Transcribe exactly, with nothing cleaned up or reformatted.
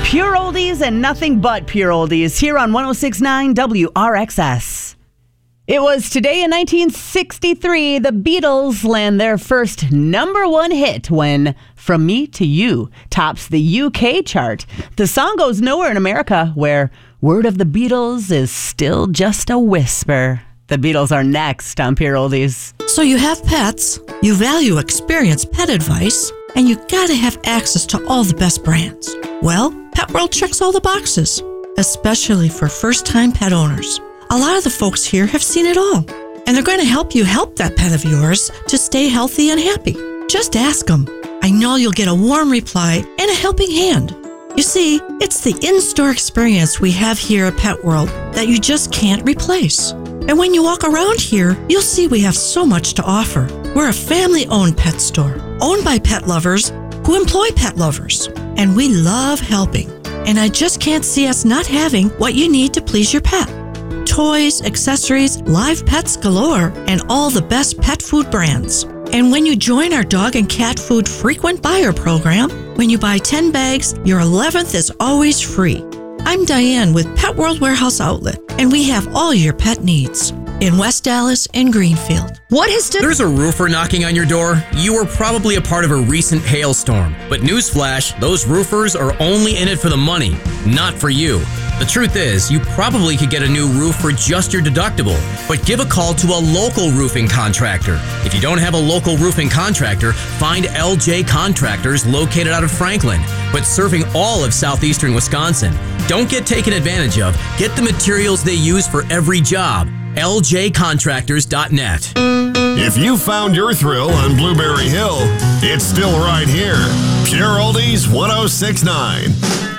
Pure oldies and nothing but pure oldies here on one oh six point nine W R X S. It was today in nineteen sixty-three, the Beatles land their first number one hit when From Me to You tops the U K chart. The song goes nowhere in America, where word of the Beatles is still just a whisper. The Beatles are next on Pure Oldies. So you have pets, you value experienced pet advice, and you gotta have access to all the best brands. Well, Pet World checks all the boxes, especially for first-time pet owners. A lot of the folks here have seen it all, and they're going to help you help that pet of yours to stay healthy and happy. Just ask them. I know you'll get a warm reply and a helping hand. You see, it's the in-store experience we have here at Pet World that you just can't replace. And when you walk around here, you'll see we have so much to offer. We're a family-owned pet store, owned by pet lovers who employ pet lovers. And we love helping. And I just can't see us not having what you need to please your pet. Toys, accessories, live pets galore, and all the best pet food brands. And when you join our dog and cat food frequent buyer program, when you buy ten bags, your eleventh is always free. I'm Diane with Pet World Warehouse Outlet, and we have all your pet needs in West Dallas and Greenfield. What is to- There's a roofer knocking on your door. You were probably a part of a recent hailstorm. But newsflash, those roofers are only in it for the money, not for you. The truth is, you probably could get a new roof for just your deductible, but give a call to a local roofing contractor. If you don't have a local roofing contractor, find L J Contractors located out of Franklin, but serving all of southeastern Wisconsin. Don't get taken advantage of. Get the materials they use for every job. L J contractors dot net. If you found your thrill on Blueberry Hill, it's still right here. Pure Oldies one oh six point nine.